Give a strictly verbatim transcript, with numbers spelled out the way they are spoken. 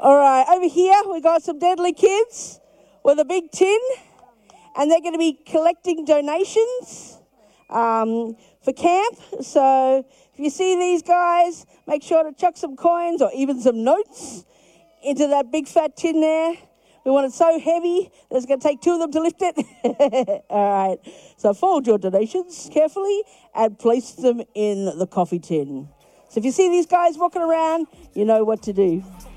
All right, over here we got some deadly kids with a big tin, and they're going to be collecting donations um, for camp. So if you see these guys, make sure to chuck some coins or even some notes into that big fat tin there. We want it so heavy that it's going to take two of them to lift it. All right, so fold your donations carefully and place them in the coffee tin. So if you see these guys walking around, you know what to do.